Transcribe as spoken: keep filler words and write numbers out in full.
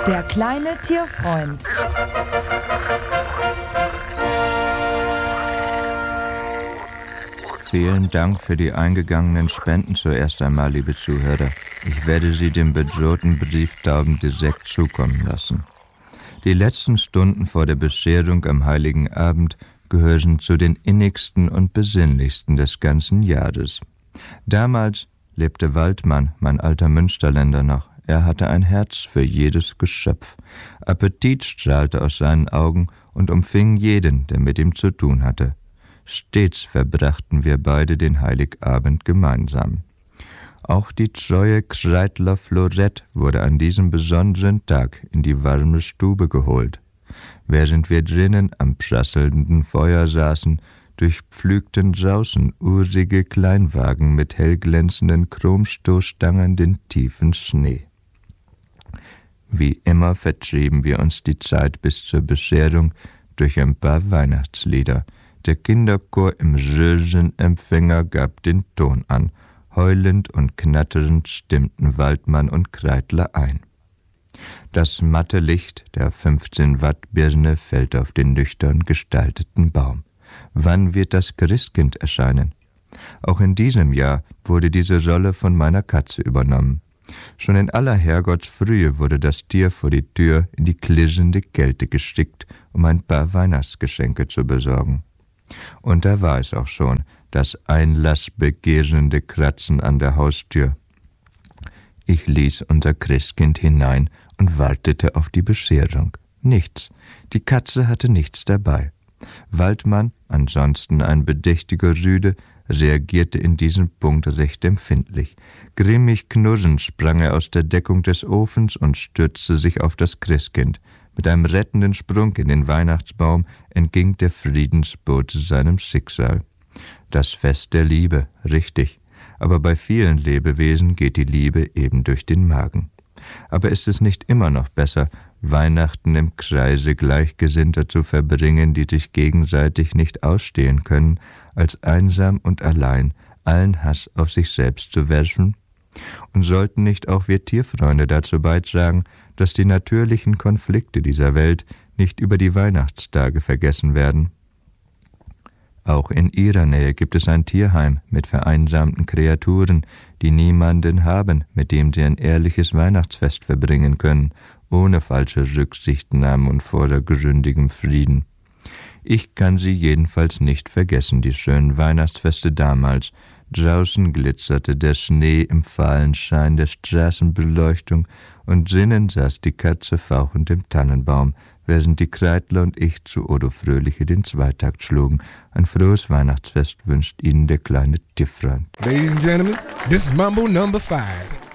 Der kleine Tierfreund. Vielen Dank für die eingegangenen Spenden zuerst einmal, liebe Zuhörer. Ich werde sie dem bedrohten Brieftauben direkt zukommen lassen. Die letzten Stunden vor der Bescherung am Heiligen Abend gehören zu den innigsten und besinnlichsten des ganzen Jahres. Damals lebte Waldmann, mein alter Münsterländer, noch. Er hatte ein Herz für jedes Geschöpf. Appetit strahlte aus seinen Augen und umfing jeden, der mit ihm zu tun hatte. Stets verbrachten wir beide den Heiligabend gemeinsam. Auch die treue Kreidler Florette wurde an diesem besonderen Tag in die warme Stube geholt. Während wir drinnen am prasselnden Feuer saßen, durchpflügten draußen urige Kleinwagen mit hellglänzenden Chromstoßstangen den tiefen Schnee. Wie immer vertrieben wir uns die Zeit bis zur Bescherung durch ein paar Weihnachtslieder. Der Kinderchor im Röhrenempfänger gab den Ton an. Heulend und knatternd stimmten Waldmann und Kreidler ein. Das matte Licht der fünfzehn Watt Birne fällt auf den nüchtern gestalteten Baum. Wann wird das Christkind erscheinen? Auch in diesem Jahr wurde diese Rolle von meiner Katze übernommen. Schon in aller Herrgottsfrühe wurde das Tier vor die Tür in die klirrende Kälte gestickt, um ein paar Weihnachtsgeschenke zu besorgen. Und da war es auch schon, das einlassbegehrende Kratzen an der Haustür. Ich ließ unser Christkind hinein und wartete auf die Bescherung. Nichts. Die Katze hatte nichts dabei. Waldmann, ansonsten ein bedächtiger Rüde, reagierte in diesem Punkt recht empfindlich. Grimmig knurrend sprang er aus der Deckung des Ofens und stürzte sich auf das Christkind. Mit einem rettenden Sprung in den Weihnachtsbaum entging der Friedensbote seinem Schicksal. Das Fest der Liebe, richtig. Aber bei vielen Lebewesen geht die Liebe eben durch den Magen. Aber ist es nicht immer noch besser, Weihnachten im Kreise Gleichgesinnter zu verbringen, die sich gegenseitig nicht ausstehen können, als einsam und allein allen Hass auf sich selbst zu werfen? Und sollten nicht auch wir Tierfreunde dazu beitragen, dass die natürlichen Konflikte dieser Welt nicht über die Weihnachtstage vergessen werden? Auch in ihrer Nähe gibt es ein Tierheim mit vereinsamten Kreaturen, die niemanden haben, mit dem sie ein ehrliches Weihnachtsfest verbringen können, ohne falsche Rücksichtnahme und vordergründigem Frieden. Ich kann sie jedenfalls nicht vergessen, die schönen Weihnachtsfeste damals. Draußen glitzerte der Schnee im fahlen Schein der Straßenbeleuchtung und drinnen saß die Katze fauchend im Tannenbaum, während die Kreidler und ich zu Odo Fröhliche den Zweitakt schlugen. Ein frohes Weihnachtsfest wünscht Ihnen der kleine Tierfreund. Ladies and gentlemen, this is Mambo number five.